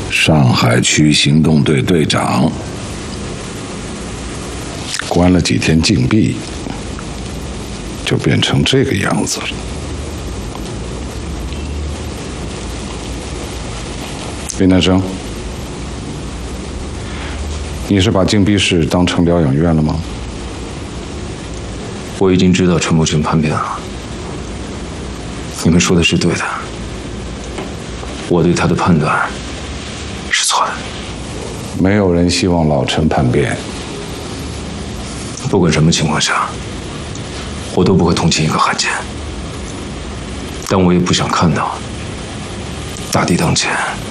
上海区行动队队长，关了几天禁闭，就变成这个样子了。林南生，你是把禁闭室当成疗养院了吗？ 我已经知道陈慕群叛变了。你们说的是对的，我对他的判断是错的。 没有人希望老陈叛变。 不管什么情况下，我都不会同情一个汉奸。但我也不想看到大敌当前，